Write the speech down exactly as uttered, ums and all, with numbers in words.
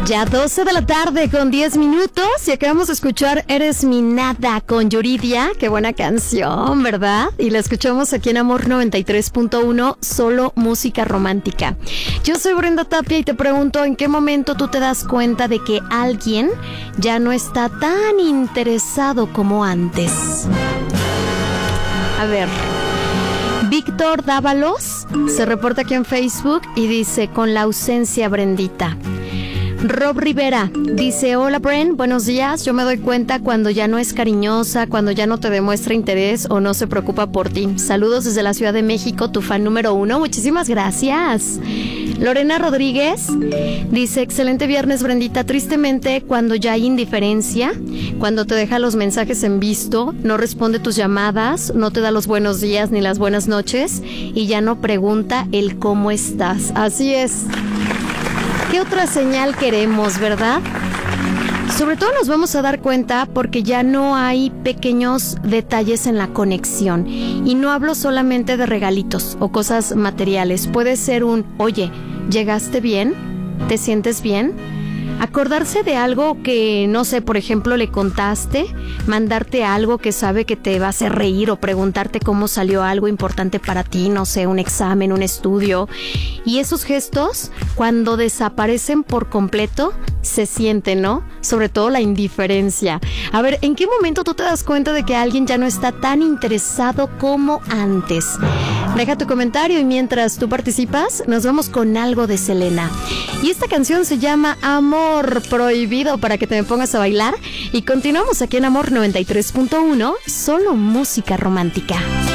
Ya doce de la tarde con diez minutos y acabamos de escuchar Eres mi nada con Yuridia. Qué buena canción, ¿verdad? Y la escuchamos aquí en Amor noventa y tres punto uno, solo música romántica. Yo soy Brenda Tapia y te pregunto, ¿en qué momento tú te das cuenta de que alguien ya no está tan interesado como antes? A ver, Víctor Dávalos se reporta aquí en Facebook y dice, con la ausencia, Brendita. Rob Rivera dice, hola Bren, buenos días, yo me doy cuenta cuando ya no es cariñosa, cuando ya no te demuestra interés o no se preocupa por ti. Saludos desde la Ciudad de México, tu fan número uno, muchísimas gracias. Lorena Rodríguez dice, excelente viernes Brendita, tristemente cuando ya hay indiferencia, cuando te deja los mensajes en visto, no responde tus llamadas, no te da los buenos días ni las buenas noches y ya no pregunta el cómo estás. Así es. ¿Qué otra señal queremos, verdad? Sobre todo nos vamos a dar cuenta porque ya no hay pequeños detalles en la conexión. Y no hablo solamente de regalitos o cosas materiales. Puede ser un, oye, ¿llegaste bien? ¿Te sientes bien? Acordarse de algo que, no sé, por ejemplo, le contaste, mandarte algo que sabe que te va a hacer reír o preguntarte cómo salió algo importante para ti, no sé, un examen, un estudio. Y esos gestos, cuando desaparecen por completo, se sienten, ¿no? Sobre todo la indiferencia. A ver, ¿en qué momento tú te das cuenta de que alguien ya no está tan interesado como antes? Deja tu comentario y mientras tú participas, nos vamos con algo de Selena. Y esta canción se llama Amor Prohibido, para que te me pongas a bailar. Y continuamos aquí en Amor noventa y tres punto uno, solo música romántica.